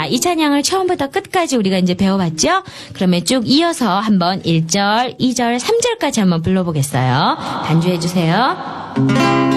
이 찬양을 처음부터 끝까지 우리가 이제 배워봤죠? 그러면 쭉 이어서 한번 1절, 2절, 3절까지 한번 불러보겠어요. 반주해 주세요.